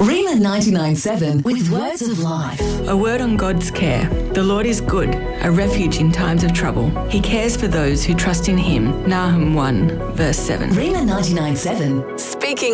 Rima 99.7 with words of life. A word on God's care. The Lord is good, a refuge in times of trouble. He cares for those who trust in him. Nahum 1, verse 7. Rima 99.7. Speaking